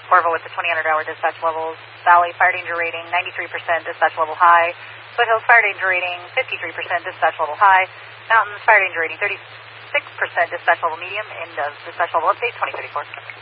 Orville with the 2000-hour dispatch levels. Valley fire danger rating 93%, dispatch level high. Foothills fire danger rating 53%, dispatch level high. Mountains fire danger rating 36%, dispatch level medium. End of dispatch level update 2034.